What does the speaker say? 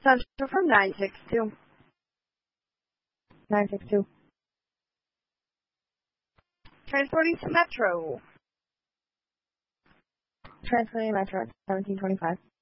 Central from 962. 962. Transporting to Metro. Transporting Metro at 1725.